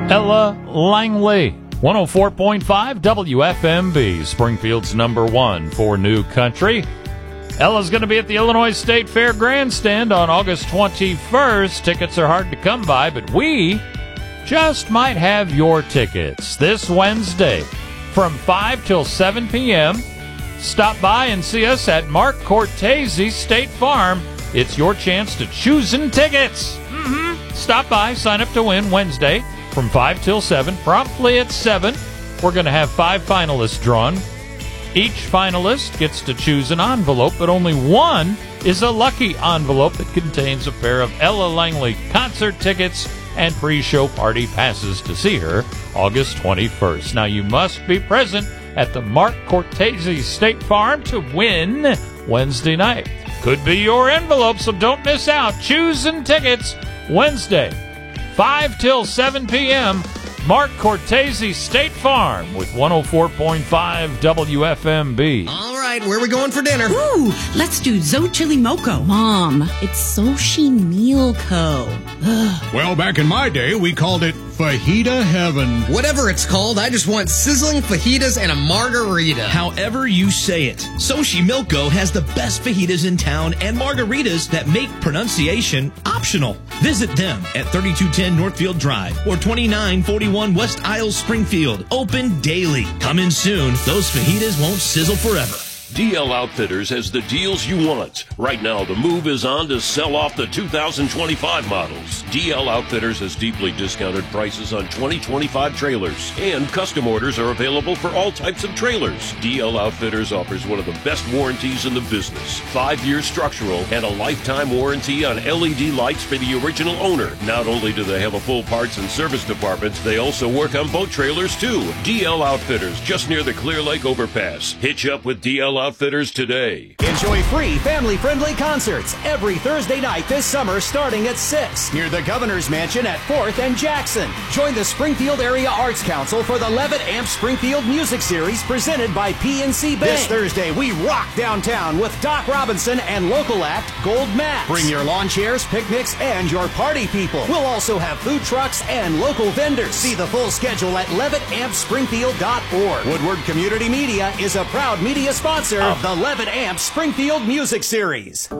Ella Langley, 104.5 WFMB, Springfield's number one for new country. Ella's going to be at the Illinois State Fair Grandstand on August 21st. Tickets are hard to come by, but we just might have your tickets this Wednesday from 5 till 7 p.m. Stop by and see us at Mark Cortese State Farm. It's your chance to choosing tickets. Stop by, sign up to win Wednesday from 5 till 7. Promptly at 7, we're going to have 5 finalists drawn. Each finalist gets to choose an envelope, but only one is a lucky envelope that contains a pair of Ella Langley concert tickets and pre-show party passes to see her August 21st. Now, you must be present at the Mark Cortese State Farm to win Wednesday night. Could be your envelope, so don't miss out. Choosing tickets Wednesday, 5 till 7 p.m., Mark Cortese State Farm with 104.5 WFMB. All right, where are we going for dinner? Ooh, let's do Xochimilco. Mom, it's Xochimilco. Ugh. Well, back in my day, we called it fajita heaven. Whatever it's called, I just want sizzling fajitas and a margarita. However you say it, Xochimilco has the best fajitas in town and margaritas that make pronunciation optional. Visit them at 3210 Northfield Drive or 2941 West Isle, Springfield. Open daily. Come in soon. Those fajitas won't sizzle forever. DL Outfitters has the deals you want. Right now, the move is on to sell off the 2025 models. DL Outfitters has deeply discounted prices on 2025 trailers, and custom orders are available for all types of trailers. DL Outfitters offers one of the best warranties in the business. 5-year structural and a lifetime warranty on LED lights for the original owner. Not only do they have a full parts and service department, they also work on boat trailers too. DL Outfitters, just near the Clear Lake overpass. Hitch up with DL Outfitters today. Enjoy free family-friendly concerts every Thursday night this summer starting at 6 near the Governor's Mansion at 4th and Jackson. Join the Springfield Area Arts Council for the Levitt Amp Springfield Music Series presented by PNC Bank. This Thursday, we rock downtown with Doc Robinson and local act Gold Mats. Bring your lawn chairs, picnics, and your party people. We'll also have food trucks and local vendors. See the full schedule at LevittAmpSpringfield.org. Woodward Community Media is a proud media sponsor of the Levitt Amp Springfield Music Series.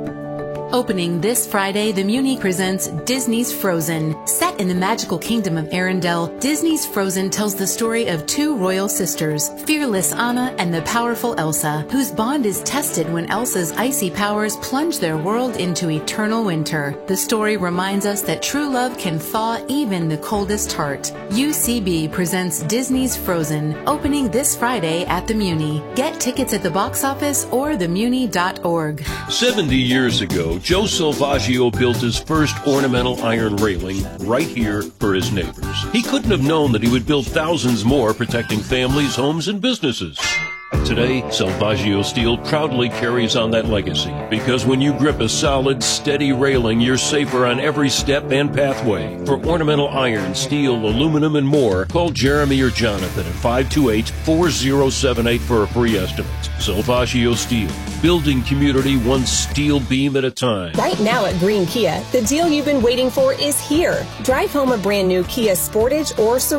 Opening this Friday, the Muni presents Disney's Frozen. Set in the magical kingdom of Arendelle, Disney's Frozen tells the story of 2 royal sisters, fearless Anna and the powerful Elsa, whose bond is tested when Elsa's icy powers plunge their world into eternal winter. The story reminds us that true love can thaw even the coldest heart. UCB presents Disney's Frozen, opening this Friday at the Muni. Get tickets at the box office or themuni.org. 70 years ago, Joe Salvaggio built his first ornamental iron railing right here for his neighbors. He couldn't have known that he would build thousands more protecting families, homes, and businesses. Today, Salvaggio Steel proudly carries on that legacy because when you grip a solid, steady railing, you're safer on every step and pathway. For ornamental iron, steel, aluminum, and more, call Jeremy or Jonathan at 528-4078 for a free estimate. Salvaggio Steel, building community one steel beam at a time. Right now at Green Kia, the deal you've been waiting for is here. Drive home a brand new Kia Sportage or